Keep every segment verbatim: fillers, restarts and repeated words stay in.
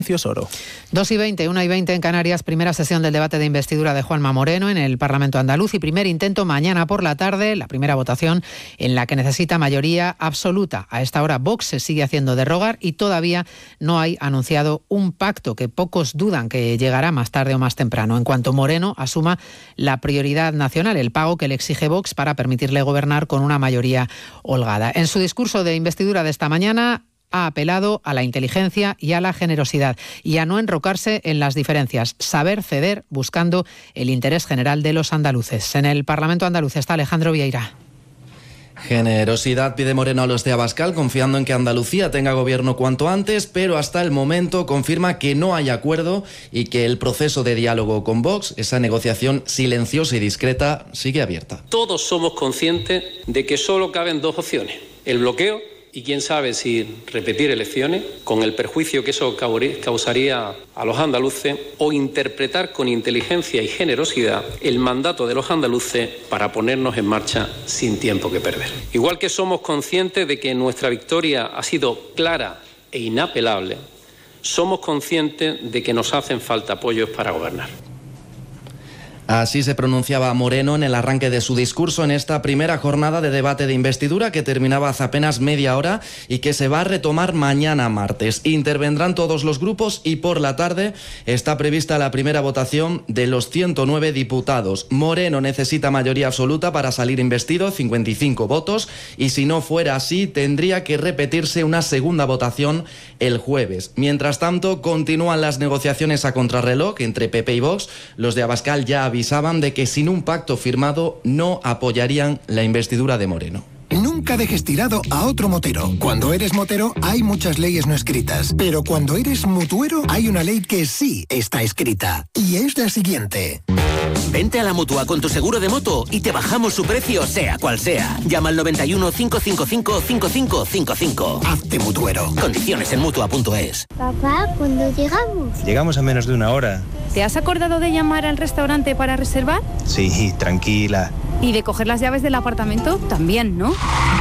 Oro. dos y veinte, una y veinte en Canarias, primera sesión del debate de investidura de Juanma Moreno en el Parlamento andaluz y primer intento mañana por la tarde, la primera votación en la que necesita mayoría absoluta. A esta hora Vox se sigue haciendo de rogar y todavía no hay anunciado un pacto que pocos dudan que llegará más tarde o más temprano, en cuanto Moreno asuma la prioridad nacional, el pago que le exige Vox para permitirle gobernar con una mayoría holgada. En su discurso de investidura de esta mañana ha apelado a la inteligencia y a la generosidad y a no enrocarse en las diferencias, saber ceder buscando el interés general de los andaluces. En el Parlamento andaluz está Alejandro Vieira. Generosidad pide Moreno a los de Abascal, confiando en que Andalucía tenga gobierno cuanto antes, pero hasta el momento confirma que no hay acuerdo y que el proceso de diálogo con Vox, esa negociación silenciosa y discreta, sigue abierta. Todos somos conscientes de que solo caben dos opciones: el bloqueo y quién sabe si repetir elecciones, con el perjuicio que eso causaría a los andaluces, o interpretar con inteligencia y generosidad el mandato de los andaluces para ponernos en marcha sin tiempo que perder. Igual que somos conscientes de que nuestra victoria ha sido clara e inapelable, somos conscientes de que nos hacen falta apoyos para gobernar. Así se pronunciaba Moreno en el arranque de su discurso en esta primera jornada de debate de investidura que terminaba hace apenas media hora y que se va a retomar mañana martes. Intervendrán todos los grupos y por la tarde está prevista la primera votación de los ciento nueve diputados. Moreno necesita mayoría absoluta para salir investido, cincuenta y cinco votos, y si no fuera así tendría que repetirse una segunda votación el jueves. Mientras tanto, continúan las negociaciones a contrarreloj entre P P y Vox. Los de Abascal ya avisaban de que sin un pacto firmado no apoyarían la investidura de Moreno. Nunca dejes tirado a otro motero. Cuando eres motero hay muchas leyes no escritas, pero cuando eres mutuero hay una ley que sí está escrita, y es la siguiente. Vente a la Mutua con tu seguro de moto y te bajamos su precio sea cual sea. Llama al noventa y uno, cinco cinco cinco, cinco cinco cinco cinco. Hazte mutuero. Condiciones en mutua punto es. Papá, ¿cuándo llegamos? Llegamos a menos de una hora. ¿Te has acordado de llamar al restaurante para reservar? Sí, tranquila. ¿Y de coger las llaves del apartamento? También, ¿no?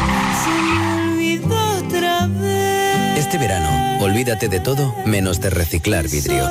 Este verano, olvídate de todo menos de reciclar vidrio.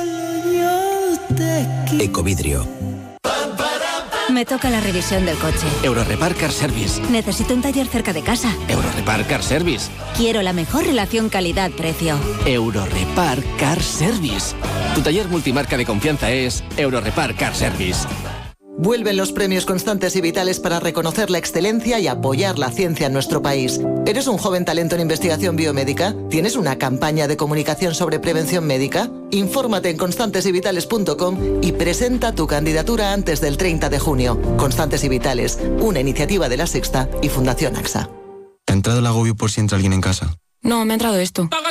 Ecovidrio. Me toca la revisión del coche. Eurorepar Car Service. Necesito un taller cerca de casa. Eurorepar Car Service. Quiero la mejor relación calidad-precio. Eurorepar Car Service. Tu taller multimarca de confianza es Eurorepar Car Service. Vuelven los premios Constantes y Vitales para reconocer la excelencia y apoyar la ciencia en nuestro país. ¿Eres un joven talento en investigación biomédica? ¿Tienes una campaña de comunicación sobre prevención médica? Infórmate en constantes y vitales punto com y presenta tu candidatura antes del treinta de junio. Constantes y Vitales, una iniciativa de La Sexta y Fundación AXA. ¿Te ha entrado el agobio por si entra alguien en casa? No, me ha entrado esto.